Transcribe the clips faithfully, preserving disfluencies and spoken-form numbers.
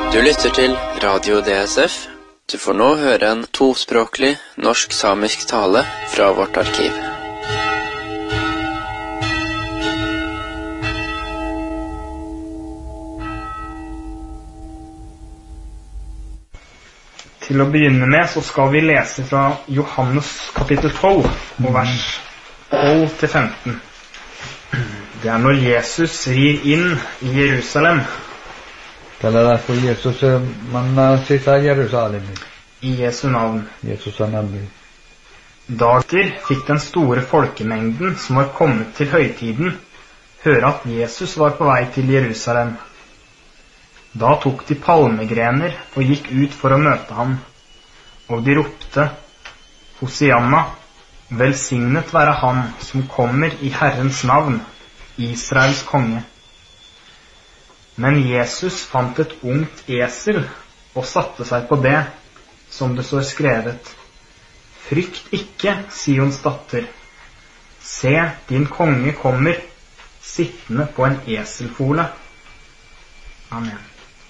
Du lytter til Radio D S F. Du får nå høre en tospråklig norsk-samisk tale fra vårt arkiv. Til å begynne med så skal vi lese fra Johannes kapittel tolv og vers tolv til femten. Det er når Jesus rir inn i Jerusalem. Tällä kun Jeesus manna sisä Jerusalemin. I Jesu navn. Jesus navn. Dager fikk den store folkemengden som var kommet til høytiden høre at Jesus var på vei til Jerusalem. Da tok de palmegrener og gikk ut for å møte ham, og de ropte, Hosianna, velsignet være han som kommer i Herrens navn, Israels konge. Men Jesus fant et ungt esel og satte seg på det, som det står skrevet. Frykt ikke, Sions datter. Se, din konge kommer, sittende på en eselfole. Amen.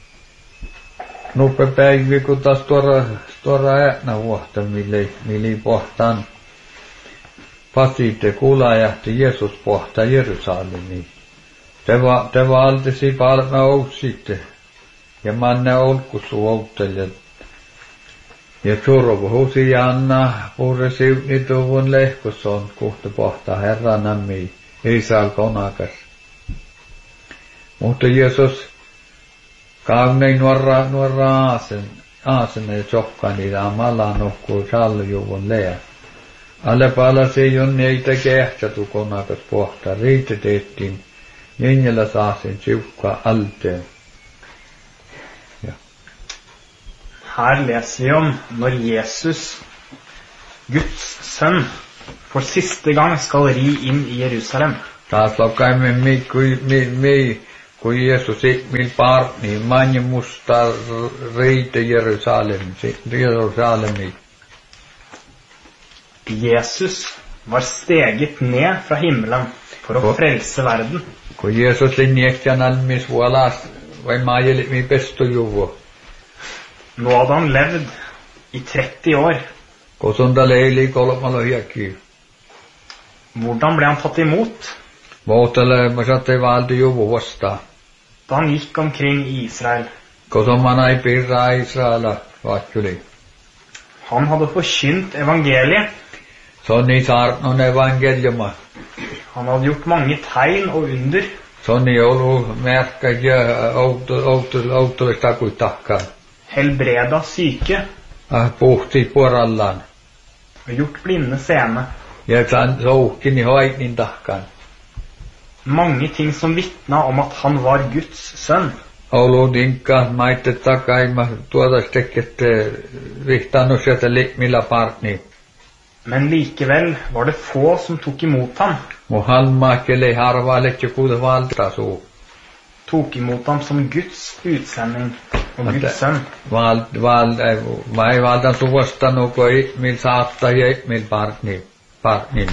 No päivi kun taas tuoda tuoda äänä vuotta mille mille pohtaan. Pasite kuulla jähti Jeesus pohtaa Jerusalemiin. Det var, det var alltid si palma outsitte. Ja manne olkusu outtelijat. Ja Tjurvo huusi Janna, puhure siivni tuvun lehkuson, kuhta pohtaa Herranammi, Israel konakas. Mutta Jeesus kaunei nuora, nuora aasen, aasen ja tjokkani, ja mala nuhkuu sallujuvun lea. Alle palasi jonne ei teke ehtsätu konakas pohtaa, riitte tehtiin. Gängela saasin tjukka allte. Ja. Her leser vi om når Jesus, Guds sønn, for siste gang skal ri inn i Jerusalem. Taas lokkaimme mi, kui, mi, mi, kui Jeesus ikmil parni, manje musta riite Jerusalem, Jerusalemi. Jesus var steget ned fra himmelen for å frelse verden. Kun Jeesus linjekti almis vuolas, vai maajeli mi pestojuvo. Nå hadde han levd i tretti år. Kosunda leili kolmalo hiekki. Hvordan ble han tatt imot? Muutele mä sattei valti juvu vasta. Da han gikk omkring i Israel. Kosomana ei pirra Israela vaatjuli. Han hadde forkynt evangeliet. Sonni saarnon evangeliuma. Han hadde gjort mange tegn og under. Sonni olu merkka ja autollista kuin takkaan. Helbreda syke. Ah, puhti porallaan. Og gjort blinde seende. Ja san souhkini hoiknin takkaan. Mange ting som vittna om at han var Guds sønn. Olu dinkka maitte takaima tuoda stekket vihtannut sieltä millä partni. Men likevel var det få som tok imot ham. Muhammakele harvalet joku valtasu. Tok imot ham som Guds utsending og Guds sønn. Val, val, vai valtan suvastanut kuin mil saattaa ja mil partni, partnin.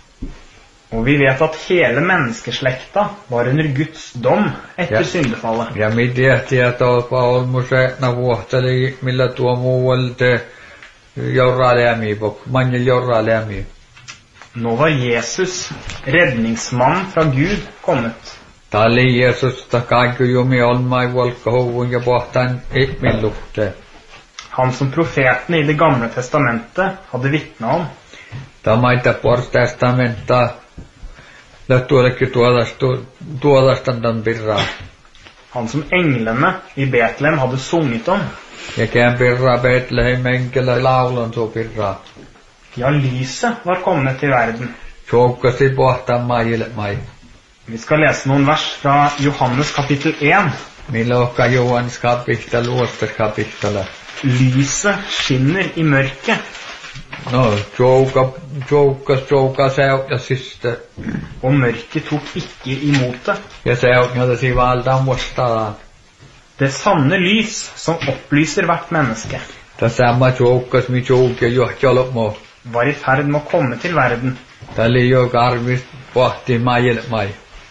Og vi vet at hele menneskeslekta var under Guds dom etter ja. Syndefallet. Ja mi tiehti, että olmuseena vuohteli millä tuo muualte jorralämi, mange jorralämi. Nå var Jesus, redningsmann fra Gud, kommet. Ta oli Jesus, ta kaikki jumi olmai volkahovun ja pohtan ikmillukte. Han som profetene i det gamle testamentet hadde vittnet om. Ta maita porstestamenta lähtuolekki tuodastandan pirraa. Han som englene i Betlehem hadde sunget om. Ja kään pirraa Betlehem enkele laulon så pirraa. Ja, lyset var kommet til verden. Tjokkasi pohtaan maajille mai. Vi skal lese noen vers fra Johannes kapittel én. Milokka Johannes kapitel, luostas kapitele. Lyset skinner i mørket. No, tjokka, tjokkas, tjokka seut ja siste. Og mørket tok ikke imot det. Ja seut ja si valtaan vastaan. Det sanne lys som opplyser hvert menneske. Det samme tjokkas mi tjokka johjalop mo. Var i ferd med å komme til verden. Det li jo karvist pohti maajille mai.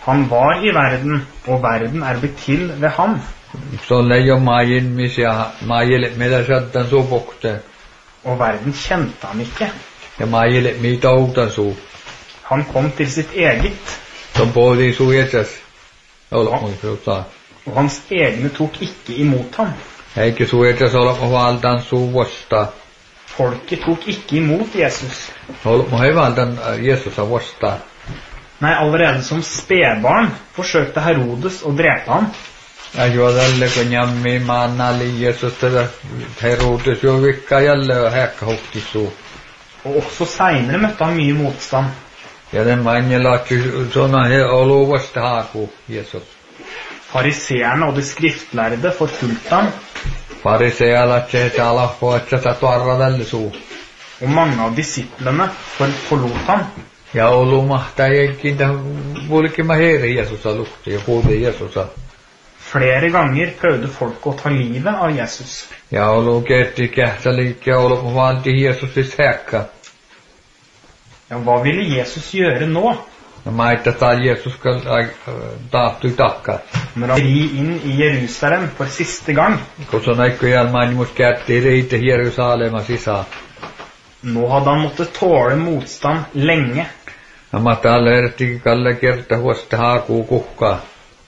Han var i verden, og verden er blitt til ved ham. Så leio maien misia maile meda shaddan so bokte. Og verden kjente ham ikke. Ja maile mi daudan so. Han kom til sitt eget. Så både så etas. Ola mo fruta. Og hans egne tok ikke imot ham. Ikke så etas ola mo valdan so vasta. Folket tok ikke imot Jesus. Ola mo valdan Jesus av vasta. Nei, allerede som spedbarn forsøkte Herodes å drepe ham. Ajuadalle kun jammi manali Jesus til Herodes jo vikka jalle og hekka hokti so. Og også senere møtte han mye motstand. Ja den manje lati sånna he olovast haku Jesus. Fariseerne og de skriftlærde forfulgte ham. Fariseer lati tala på at ta tvarra dalle so. Og mange av disiplene forlot ham. Ja olomahta ikke bulki mahere Jesus lukte ja både Jesus. Flere ganger prøvde folk å ta livet av Jesus. Ja olo getti kehta like olo valdi Jesus is hekka. Ja, hva ville Jesus gjøre nå? Ja maita tal Jesus skal datu takka. Når han ri inn i Jerusalem for siste gang. Koson ikke jal man mus getti reite Jerusalem sisa. Nå hadde han måttet tåle motstand lenge. Ja matta allerti kalla kerta hosta haku kukka.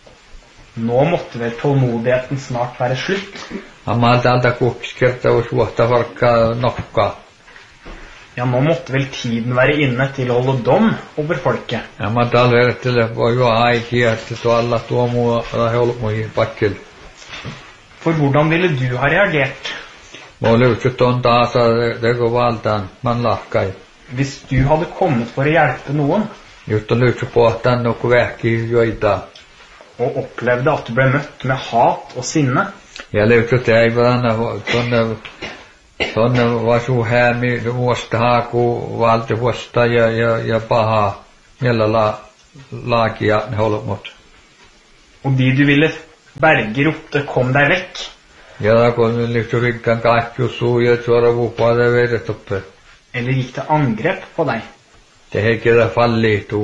Nå måtte vel tålmodigheten snart være slutt. Han matta alta kukskerta og suotta farka nokka. Ja, nå måtte vel tiden være inne til å holde dom over folket. Ja matta allerti var jo aiki at så alla tuomu holmo i pakkel. For hvordan ville du ha reagert? Må løsut on taasa det går valdan man lakkai. Hvis du hadde kommet for å hjelpe noen, just on løsut på at han nok vekki joida. Og opplevde at du ble møtt med hat og sinne. Ja løsut jeg var sånne sånne var så her med hosta haku valde hosta ja ja ja paha mella la lakia holdt mot. Og de du ville berge ropte kom deg vekk. Ja da kom løsut rikkan kakju so ja tjora på det vedet oppe. Eller gikk det angrep på deg? Det er ikke det fallet to.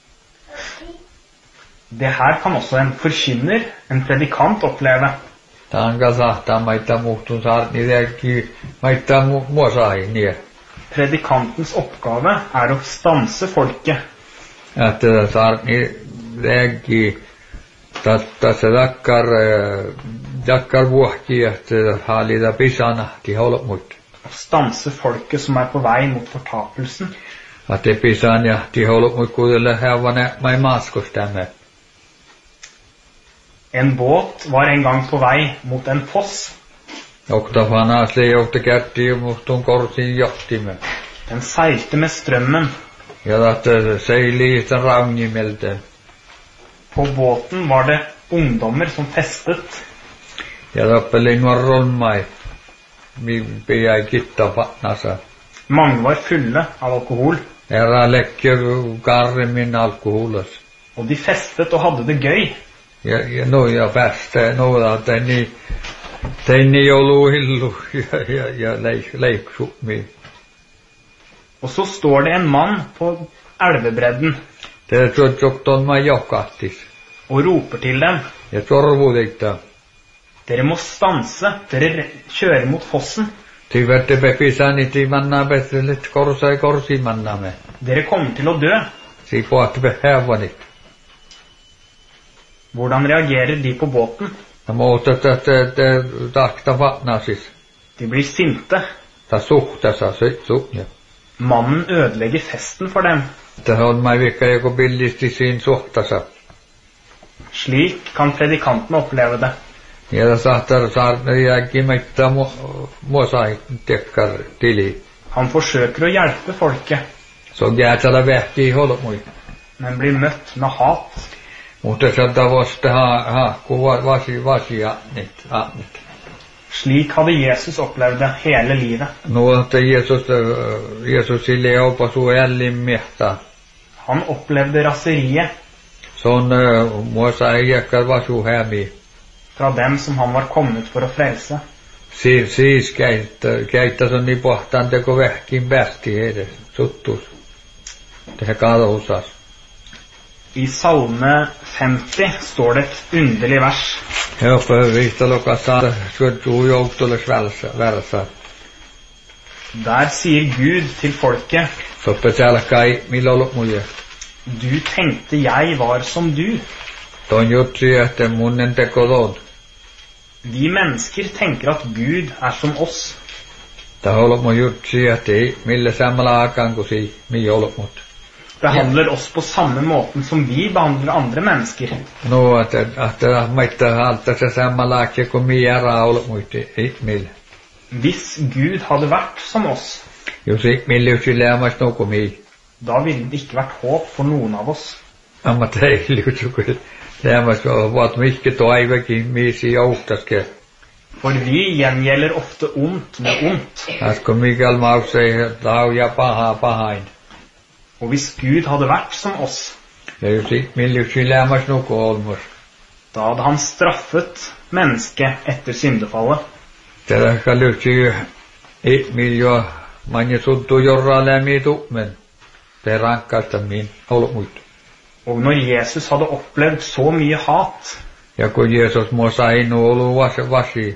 Det her kan også en forkynner, en predikant, oppleve. Tanga sahta maita muhtun saarni reakki maita muosai nie. Predikantens oppgave er å stanse folket. At saarni reakki tatta se dakkar dakkar vuohki at halida pisana ti holot mut. Å stanse folket som er på vei mot fortapelsen. At det pisania ti holot mut kudelle hevane mai maskostemme. En båt var en gang på vei mot en foss. Okta fanasle jokta kerti muhtun korsin johtime. Den seilte med strømmen. Ja at seili den ravni melte. På båten var det ungdommer som festet. Ja da pelin var rolmai. Mi beja kitta fatnasa. Mange var fulle av alkohol. Era lekker garre min alkoholas. Og de festet og hadde det gøy. Ja, ja, no ja feste, no da tenni tenni jolu hillu, ja, ja, ja, leik, leik mi. Og så står det en mann på elvebredden. Det er så tjokton ma jokattis. Og roper til dem. Jeg torvu dikta. Dere må stanse, dere kjører mot fossen. Ty vette bepisani ti manna betre litt korsa i korsi manna me. Dere kommer til å dø. Si på at behevanit. Hvordan reagerer de på båten? De måtte at det dakta vatnasis. De blir sinte. Ta sukta sa sukta. Mannen ødelegger festen for dem. Det har meg vekka jeg og billigst i sin sukta sa. Slik kan predikanten oppleve det. Ja da sahtar sarne jeg ikke mekta måsa tekkar tili. Han forsøker å hjelpe folket. Så gæta det vekk i holdet mot. Men blir møtt med hat. Mutta sadda vasta ha ha ku vasi vasi atnit atnit. Slik hadde Jesus opplevd det hele livet. Nå at Jesus Jesus i leo på så ærlig mehta. Han opplevde raseriet. Sånn må jeg ikke var så hemmi. Fra dem som han var kommet for å frelse. Si si skaita skaita sånn i båten det går vekk i best i hele suttus. Det her kada hos oss. I Salme femti står det et underlig vers. Helppo vista lokassa skuttuu joutules värsa. Der sier Gud til folket, Soppe selkai milolukmuja. du tenkte jeg var som du. Ton jutsi että munnen tekodon. Vi mennesker tenker at Gud er som oss. Taholukmu jutsi että millä samalla aikaan kuin si miolukmut. Behandler oss på samme måten som vi behandler andre mennesker. No, että että meitta halta se samalla aikaan kuin mi ära olukmuit ei millä. Hvis Gud hadde vært som oss, Jos ei millä jutsi lämmäs nuku mi. da ville det ikke vært håp for noen av oss. Amma tei jutsi kyllä lämmäs vaat mihke toivekin miisi joustaske. For vi gjengjelder ofte ondt med ondt. Asko Mikael Mausei lauja paha pahain. Og hvis Gud hadde vært som oss, Ja jutsi millä jutsi lämmäs nuku olmus. da hadde han straffet mennesket etter syndefallet. Tällä kalutsi ei miljo manje suttu jorra lämi tumen. Det rankasta min olmuit. Og når Jesus hadde opplevd så mye hat, Ja kun Jeesus mo sai nu olu vasi vasi.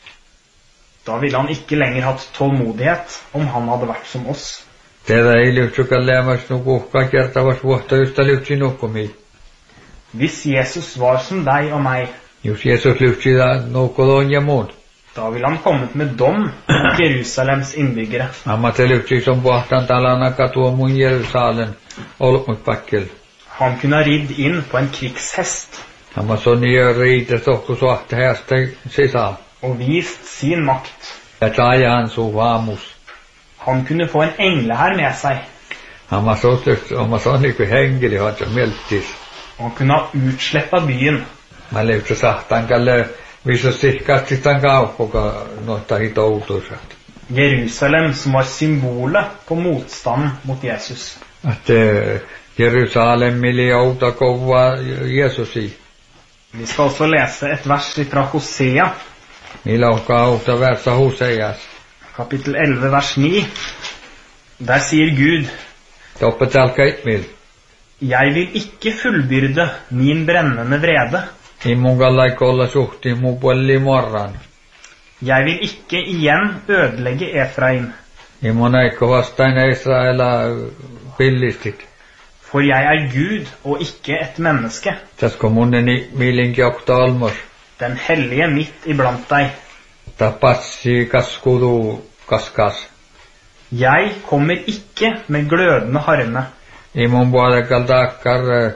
da ville han ikke lenger hatt tålmodighet om han hadde vært som oss. Tällä ei lyhtsuka lämmäs nu kuhka kertavas vuotta just lyhtsi nukkumi. Hvis Jesus var som deg og meg, Jos Jeesus lyhtsi nukkolon ja muun. da ville han kommet med dom mot Jerusalems innbyggere. Amma te lyhtsi som vuotan talana katua mun Jerusalen olmut pakkel. Han kunne ha ridd inn på en krigshest Amma sonni ja riitä tohku suhta hästä sisään. og vist sin makt. Ja tsaja han su vaamus. Han kunne få en englehær med seg, Amma sotlust, amma sonni kuin henkili hatsa mieltis. og han kunne ha utslettet byen. Mä lyhtsä sahtan kalle vissä sihkasti tämän kauppoka noita hitoutusat. Jerusalem, som var symbolet på motstanden mot Jesus. Att Jerusalemille jouta kova Jeesusi. Vi skal også lese et vers fra Hosea, Niillä on kauta versa Hoseas. kapittel elleve, vers ni. Der sier Gud, Toppetalka itmil. jeg vil ikke fullbyrde min brennende vrede. I mungalla ei kolla suhti mu puolli morran. Jeg vil ikke igjen ødelegge Efraim, I mun eikko vastaina Israela pillistit. for jeg er Gud og ikke et menneske, Tasko munneni milinki okta olmos. den hellige midt iblant deg. Tapassi kaskudu kaskas. Jeg kommer ikke med glødende harme. I mun puolekal takkar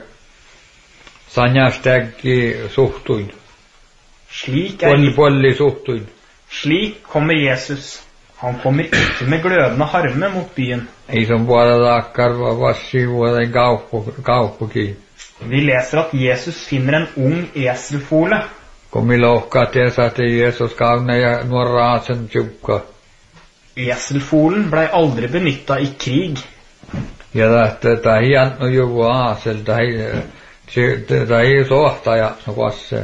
sanjasteggi suhtuin. Slik, er, Puolli puolli suhtuin. slik kommer Jesus. Han kommer ikke med glødende harme mot byen. Ei sun puolella takkar vassi vuoden kauppuki. Vi leser at Jesus finner en ung eselfole, Kun mi lohkaa tiesä, että Jeesus kauna ja nuora aasen tjukka. Eselfolen blei aldri benytta i krig. Ja että tämä hienno juvu aasel, tämä ei sohtaja no kasse.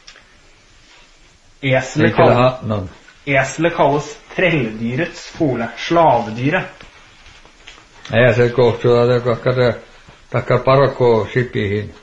Eselet Ei kyllä kalles, hatnon. eselet kalles trelledyrets fole, slavedyret. Ei se kohtuu, että kakkar takkar parokko sipihin.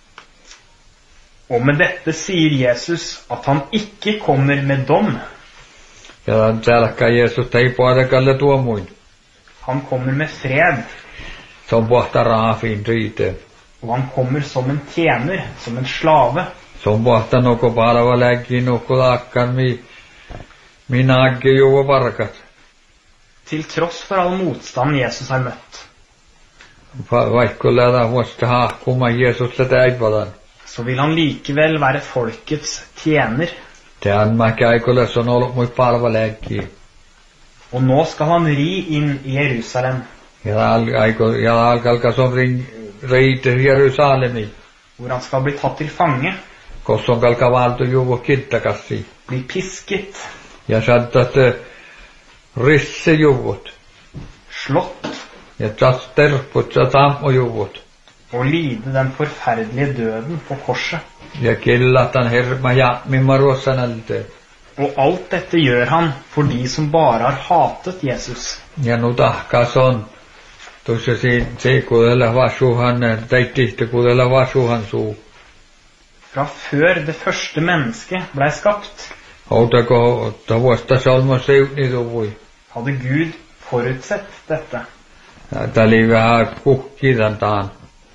Og med dette sier Jesus at han ikke kommer med dom. Ja tälkkä Jeesus ei puolekalle tuomuin. Han kommer med fred, Se on puhta raafin riiteen. og han kommer som en tjener, som en slave. Se on puhta noko palva läkki noko takkar mi minäkin juo parkat. Til tross for all motstand Jesus har møtt, Vaikka lähdä vuosta hahkuma Jeesusta täipadan. så vil han likevel være folkets tjener. Tehän mäkä aikoille on ollut mui palvaläkki. Og nå skal han ri inn i Jerusalem, Ja aiko ja alkalkas on ring riite Jerusalemi. hvor han skal bli tatt til fange, Kossa on kalka valtu juvo kittakassi. bli pisket, Ja sattat risse juvut. slått Ja tas terput ja tammo juvut. og lide den forferdelige døden på korset. Ja killatan herma ja mimma ruossanalte. Og alt dette gjør han for de som bare har hatet Jesus. Ja nu tahkas on Tuossa se kuudella vasuhan, teittihti kuudella vasuhan suu. Fra før det første mennesket ble skapt, Outako tavuosta solmo seutni tuvui. hadde Gud forutsett dette. Tämä oli vähän kuhkidantaan.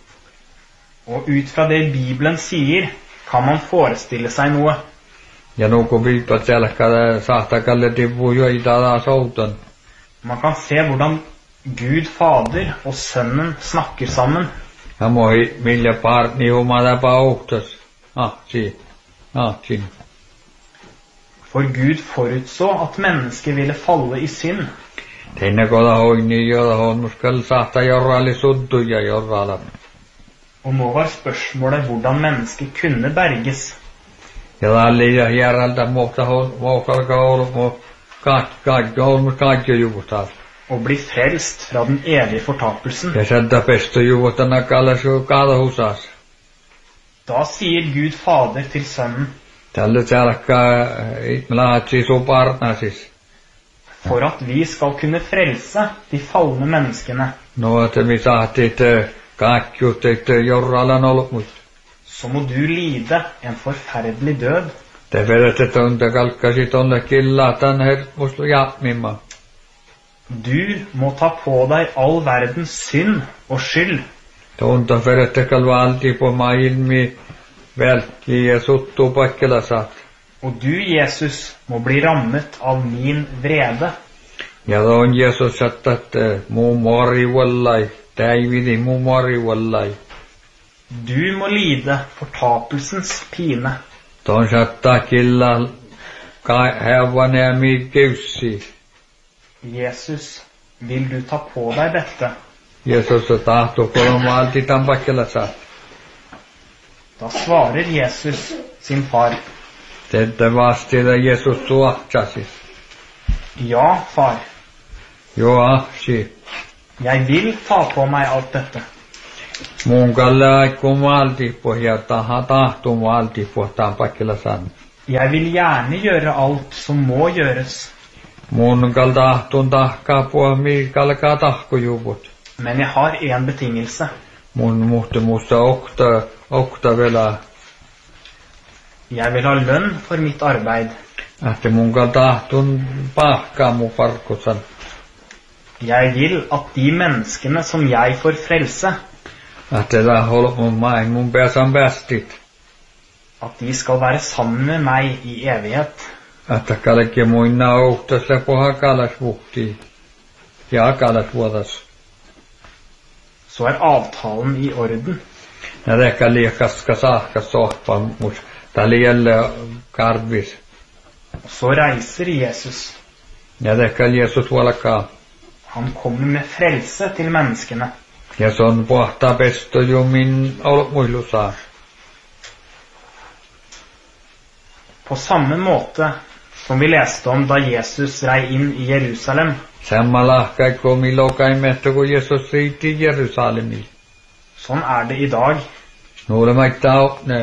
Og ut fra det Bibelen sier, kan man forestille seg noe. Ja nu kun viippat selkää sahtakalle tippuu joitaa souton. Man kan se hvordan Gud Fader og Sønnen snakker sammen. Ja moi millä partni humada pauhtas. Ah, si. Ah, sin. For Gud forutså at mennesket ville falle i synd. Teinä koda hoini joda honmuskal sahta jorraali suddu ja jorraala. Og nå var spørsmålet hvordan mennesket kunne berges. Ja talli ja hieralta mohta mohkalka olmo kaikki olmo kaikki juvutaan. Og bli frelst fra den evige fortapelsen. Ja sieltä pesto juvutana kallasu kaadahusas. Da sier Gud Fader til Sønnen, Tällä selkää itmelaatsi suparnasis. for at vi skal kunne frelse de falne menneskene, No, että vi sahtit kaikkiut, että jorraalan olmut. så må du lide en forferdelig død. Te vedette tunte kalkkasi tonne killatan hermustu jatmimma. Du må ta på deg all verdens synd og skyld. Tunta vedette kalvalti på maailmi välkki ja suttu pakkelasat. Og du, Jesus, må bli rammet av min vrede. Ja on Jesus sattat muu mori wallai, täividi muu mori wallai. Du må lide fortapelsens pine. Ton sattaa killa heavane ja mi keussi. Jesus, vil du ta på deg dette? Jesus tahto kolmaalti tan pakkelasat. Da svarer Jesus sin far, Tätä vastida Jesus tuahtasis. ja, far, Jo ahsi. jeg vil ta på meg alt dette. Mun kalle aikku maalti pohja taha tahtu maalti pohtaan pakkilasan. Jeg vil gjerne gjøre alt som må gjøres, Mun kal tahtun tahkaa puh mi kalkaa tahkujuvut. men jeg har en betingelse. Mun muhti musta okta, okta vela. Jeg vil ha lønn for mitt arbeid. Ahti mun kal tahtun pahkaa mu parkusan. Jeg vil at de menneskene som jeg får frelse, Ahti tää holmun main mun pääsan päästit. at de skal være sammen med meg i evighet. Ahti kalkki muinna oktas le poha kalas vuhti. Ja kalas vuotas. Så er avtalen i orden. Ja rekka liekaska sahka sohpa mus. Tää lielle karvis. Og så reiser Jesus. Ja rekka Jesus valkaa. Han kommer med frelse til menneskene. Ja se on pohtaa pesto jo min olmuilusaa. På samme måte som vi leste om da Jesus rei inn i Jerusalem, Samalla kaikko milokaimetto kun Jesus riitti Jerusalemiin. sånn er det i dag. Nuole maittaa opne.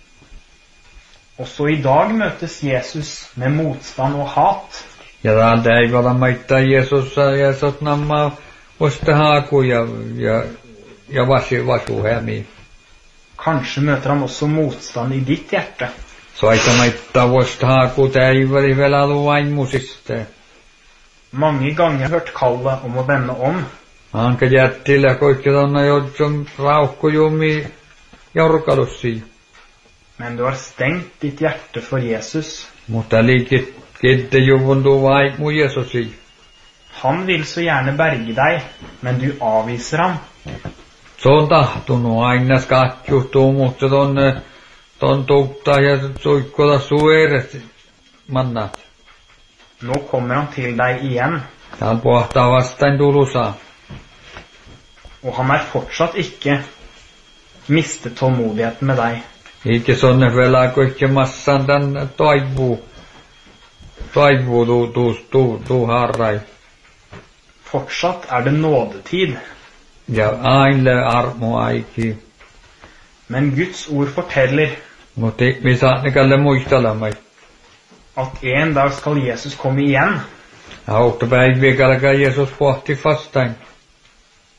Også i dag møtes Jesus med motstand og hat. Ja täältä ei voida maittaa Jesus ja sot namma osta haaku ja, ja, ja vasi vasu hämiin. Kanskje møter han også motstand i ditt hjerte. Soita maittaa osta haaku täiveri vielä luaimusiste. Mange ganger har jeg hørt kallet om å vende om, Anka jättillä koikki tonna jodson rauhkujumi jorkalussi. men du har stengt ditt hjerte for Jesus. Mutta liikit kitte juvun tuu vaikmu Jesusi. Han vil så gjerne berge deg, men du avviser ham. Se on tahtunut aina skatjuhtuu, mutta tonne ton tuuttaa ja suikkoda sueret mannat. Nå kommer han til deg igjen, Täällä pohtaa vastain tulusaa. og han er fortsatt ikke mistet tålmodigheten med deg. Ikke sonne velaa koikki massan tän toivuu. Toivuu tuu, tuu, tuu, tuu harrai. Fortsatt er det nådetid, Ja aille armo aiki. men Guds ord forteller Mutta me saatnikalle muistelemai. at en dag skal Jesus komme igjen, Auttopäiviä kalkaa Jeesus pohti vastain.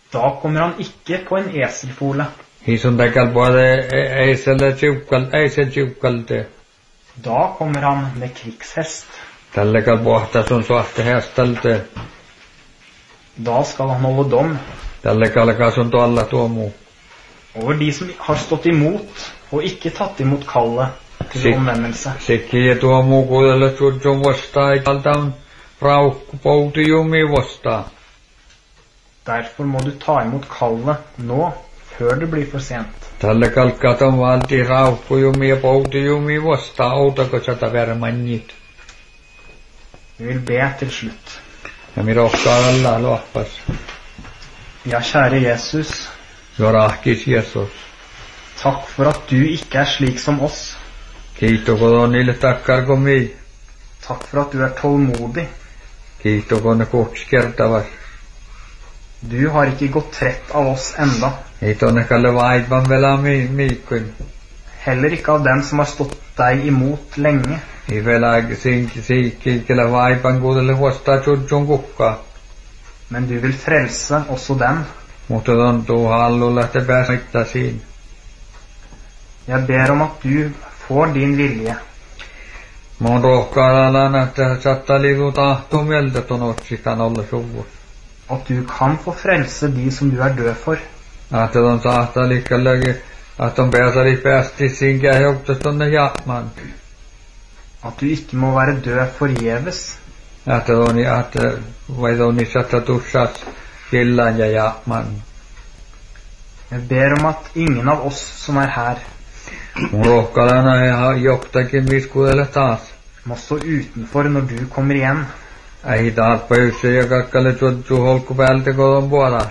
Da kommer han ikke på en eselfole. Hisun takal både eiselle tjukal, eisel tjukalte. Da kommer han med krigshest. Tallekal pohta sun svarte hästalte. Da skal han holde dom Tallekal kasun tuolla tuomu. over de som har stått imot og ikke tatt imot kallet til omvendelse. Sikki ja tuomu kuudelle sujun vastaa ikaltaan raukku poutijumi vastaa. Derfor må du ta imot kallet nå, før det blir for sent. Tallekal katon valti raukkujumi ja poutijumi vastaa outako sata vermannit. Vi vil be til slutt. Ja mi rohkaa alla lohpas. Ja, kjære Jesus, Jo rahkis Jesus. takk for at du ikke er slik som oss. Kiitokon niille takkarko mi. Takk for at du er tålmodig. Kiitokon kuuksikertavas. Du har ikke gått trett av oss enda. Kiitonne kalle vaidvan vela mi miikkuin. Heller ikke av dem som har stått deg imot lenge. I vela sinki siikki kela vaidvan kuudelle vastaa sujun kukkaa. Men du vil frelse også dem. Mutta tuntuu hallulla, että pääsittä siinä. Jeg ber om at du får din vilje. Mun rohkaadaan, että saattaa liitu tahtoa mieltä ton otsikan olla suvus. At du kan få frelse de som du er død for. Että ton saattaa liikkeelläkin, että on pääsali päästi siinkä heuktas tonne jatman. At du ikke må være død forgjeves. Että on, että vai tonni saattaa tussas killan ja jatman. Jeg ber om at ingen av oss som er her Mun rohkaadaan ihan joktakin miskuudelle taas. må stå utenfor når du kommer igjen. Ei taas pöysä ja kakkalle sujju holkku päältä kodon puolella.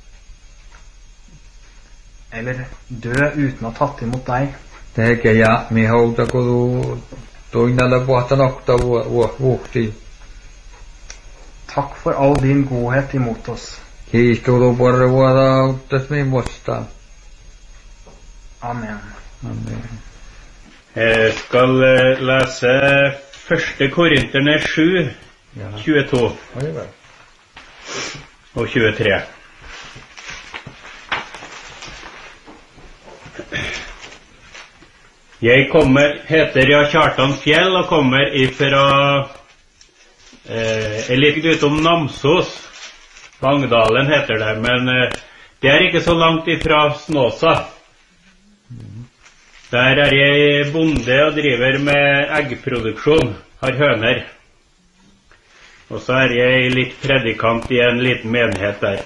Eller dø uten å ha tatt imot deg. Teke ja mi houta kodu toinnalle puhta nokta vuhti. Takk for all din godhet imot oss. Kiitos porre vuoda auttas min vastaan. Amen. Amen. Jeg skal eh, lese første Korinterne sju, Ja. tjueto Oi vel. og tjuetre. Jeg kommer, heter ja Kjartan Fjell og kommer ifra eh, jeg ligger utom Namsos. Vangdalen heter det, men eh, det er ikke så langt ifra Snåsa. Der er jeg bonde og driver med eggproduksjon, har høner. Og så er jeg litt predikant i en liten menighet der.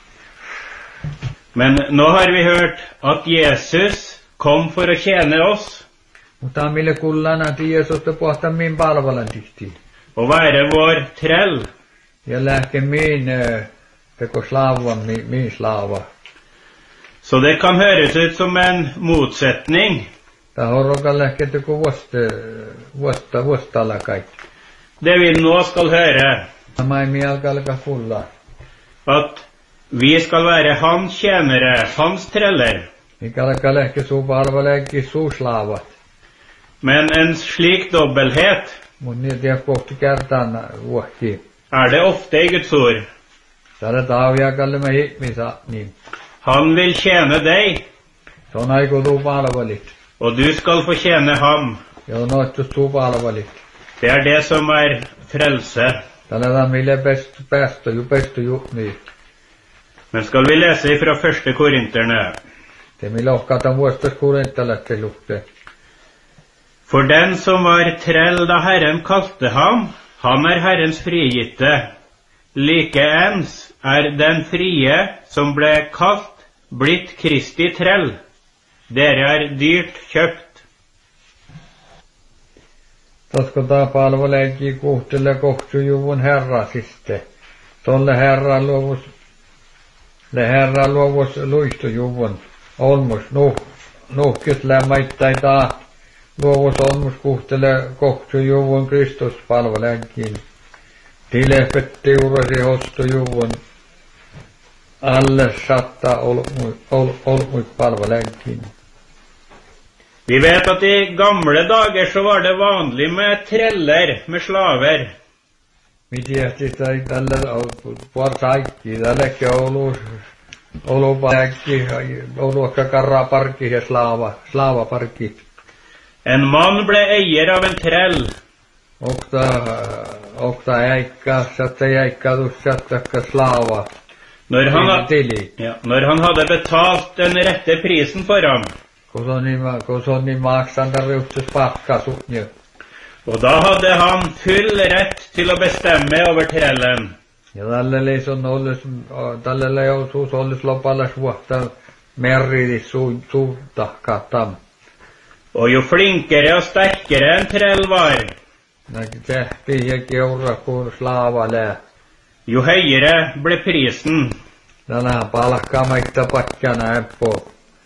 Men nå har vi hørt at Jesus kom for å tjene oss Mutta mille kullana ti Jeesus te puhta min palvelan tihti. og være vår trell. Ja lähke min teko slaavan min, min slaava. Så det kan høres ut som en motsetning. Ta horroka lähke teko vuosta vuosta vuostalla kaikki. Det vi nå skal høre, Sama ei mi alkaa kulla. at vi skal være hans tjenere, hans treller. Mikä alkaa lähke suu palveleekin suu slaavat. Men en slik dobbelthet Mut niitä ei kohti kertaan vuohti. er det ofte i Guds ord. Täällä taaviakalle me ihmisa niin. Han vil tjene deg, Se on aiku tuu palvelit. og du skal få tjene ham. Ja on noittus tuu palvelit. Det er det som er frelse. Täällä on mille pestu päästö ju pestu ju niin. Men skal vi lese fra første Korinterne. Te millä ohkaatan vuostas kuulentalette lukte. For den som var trell da Herren kalte ham, han er Herrens frigitte. Likeens er den frie som ble kalt, blitt Kristi trell. Dere er dyrt kjøpt. Tosko tää palveleekin kuhtele kohtsujuvun herra siste. Tolle herra luovus, le herra luovus luistujuvun. Olmus nuh, nuhkis lämmäittäin taa. Luovus olmus kuhtele kohtsujuvun Kristus palveleekin. Tilehpetti urasi hostujuvun. Alle satta olmuit ol, ol, palveleekin. Vi vet at i gamle dager så var det vanlig med treller, med slaver. Mi tiedätti, että tällä puolta kaikki, tälläkin ollut Oloparkki, olokarra parkki ja slava, slava parkki. En mann ble eier av en trell. Okta, okta jäikka, satta jäikka tussatta slava. Når han, ha, Tili. ja, når han hadde betalt den rette prisen for ham, Kun on niin, kun on niin maksan tarvitsus pakka sutnju. og da hadde han full rett til å bestemme over trellen. Ja tälle on ollut, tälle on suus ollut lopalla vuotta merridis su, suutahkatam. Og jo flinkere og sterkere en trell var, Näki tehtiin ja keura kun slaavalle. jo høyere ble prisen. Tänään palkkaa meitä pakkana eppo.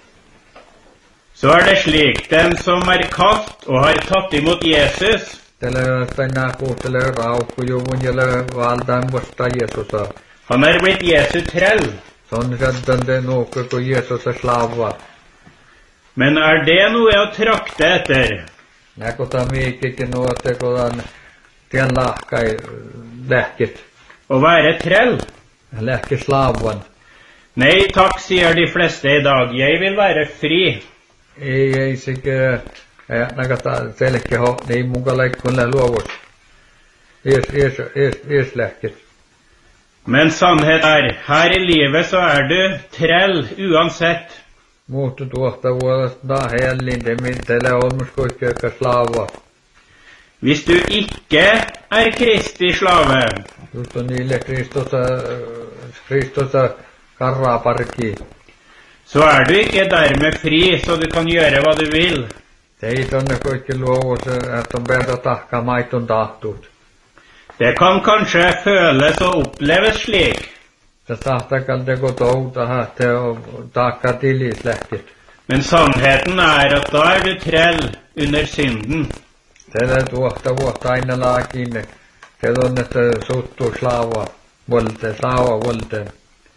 Så er det slik, den som er kalt og har tatt imot Jesus, Tälle spennää kuutele raukujuvun ja valtaan vasta Jeesusa. han er blitt Jesu trell. Se on sedan det nuukku kun Jeesusa slaava. Men er det noe å trakte etter? Näkota miikkikin nuotte kun tien lahkai lähkit. Å være trell? Lähki slaavan. Nei takk, sier de fleste i dag. Jeg vil være fri. Ei, ei sikä, näkata selkeä ho, niin muka laikkulle luovus. Ees, ees, ees, ees lähkit. Men sannhet er, her i livet så er du trell uansett. Muuttu tuosta vuodesta da hellin, det mittelee olmuskuikkeukka slaava. Hvis du ikke er Kristi slave, Just on niille Kristosa, Kristosa karraparki. så er du ikke dermed fri, så du kan gjøre hva du vil. Ei tonne kaikki luovus, että on päätä tahkaa maitun tahtut. Det kan kanskje føles og oppleves slik, Se tahtakal teko touta hahte og tahkaa tilis lähkit. men sannheten er at da er du trell under synden. Tällä tuosta vuotta aina laakin. Se on, että suttuu slaava volte, slaava volte.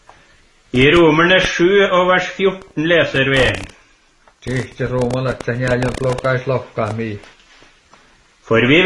I Romerne sju og vers fjorten leser vi: Sihti ruumalat sen jäljen blokais lofkaami. For vi